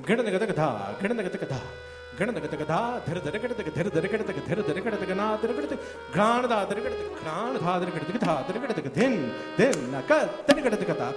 गणनगतकथा गणनगतकथा गणनगतकथा धर धर गणतक धर धर गणतक धर धर गणतक ना धर गणतक घ्राण धा धर गणतक घ्राण धा धर गणतक धा धर गणतक धिन धिन नक धर गणतकथा